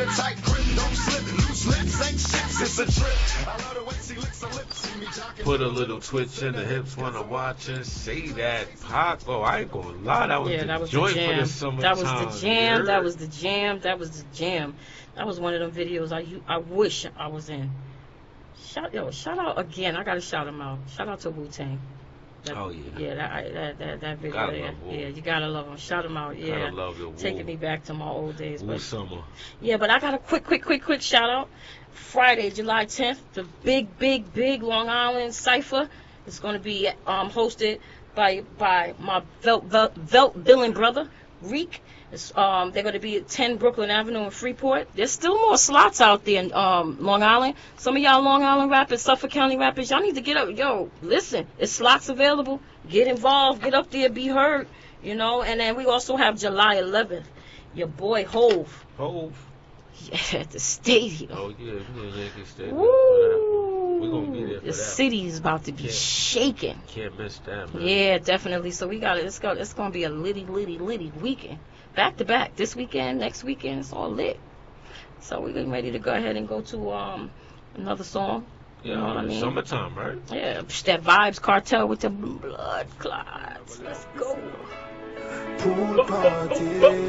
tight grip, don't slip, loose lips ain't ships, it's a trip. I love the way she licks her lips, see me jocking. Put a little twitch in the hips, wanna watch and say that. Pac, oh, I ain't gonna lie, that was that the was joint the for jam. the summertime. That was the jam. Yeah. That was the jam. That was the jam. That was one of them videos I wish I was in. Shout out again. I gotta shout him out. Shout out to Wu-Tang. Oh yeah. Yeah, that video Gotta there. love Wu. Yeah, you gotta love him. Shout him out. Yeah. Gotta love the Wu. Taking me back to my old days. Wu But summer. yeah, but I got a quick shout out. Friday, July 10th, the big Long Island Cypher is going to be hosted by my Velt billing brother, Reek. They're going to be at 10 Brooklyn Avenue in Freeport. There's still more slots out there in Long Island. Some of y'all Long Island rappers, Suffolk County rappers, y'all need to get up. Yo, listen, there's slots available. Get involved. Get up there. Be heard. You know, and then we also have July 11th. Your boy Hove. Yeah, at the stadium. Oh yeah, we're in Yankee Stadium. Woo! We're gonna be there for the that. city is about to be shaking. Can't miss that, man. Yeah, definitely. So we got it. It's gonna be a litty weekend. Back to back. This weekend, next weekend, it's all lit. So we're getting ready to go ahead and go to another song. Yeah, You know what I mean? Summertime, right? Yeah, that Vibes Cartel with the blood clots. Let's go. Pool party.